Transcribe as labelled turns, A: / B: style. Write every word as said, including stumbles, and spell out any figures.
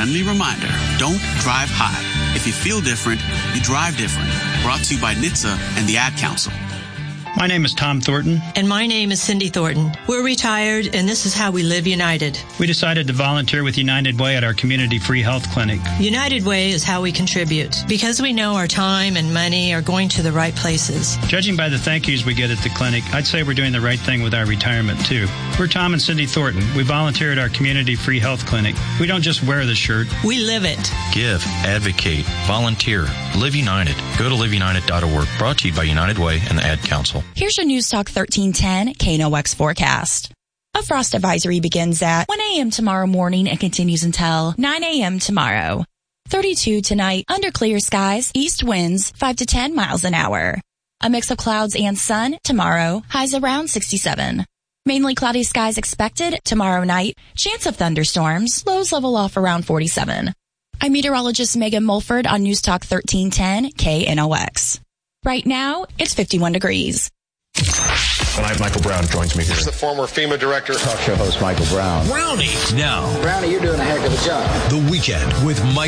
A: friendly reminder, don't drive high. If you feel different, you drive different. Brought to you by N H T S A and the Ad Council.
B: My name is Tom Thornton.
C: And my name is Cindy Thornton. We're retired, and this is how we live United.
B: We decided to volunteer with United Way at our community free health clinic.
C: United Way is how we contribute, because we know our time and money are going to the right places.
B: Judging by the thank yous we get at the clinic, I'd say we're doing the right thing with our retirement, too. We're Tom and Cindy Thornton. We volunteer at our community free health clinic. We don't just wear the shirt.
C: We live it.
D: Give, advocate, volunteer, live united. Go to live united dot org. Brought to you by United Way and the Ad Council.
E: Here's your News Talk thirteen ten K N O X forecast. A frost advisory begins at one a.m. tomorrow morning and continues until nine a.m. tomorrow. thirty-two tonight, under clear skies, east winds five to ten miles an hour. A mix of clouds and sun tomorrow, highs around sixty-seven. Mainly cloudy skies expected tomorrow night, chance of thunderstorms, lows level off around forty-seven. I'm meteorologist Megan Mulford on News Talk thirteen ten K N O X. Right now, it's fifty-one degrees.
F: Tonight, Michael Brown joins me here.
G: He's the former FEMA director.
H: Talk show host Michael Brown.
I: Brownie. Now.
J: Brownie, you're doing a heck of a job.
I: The Weekend with Mike.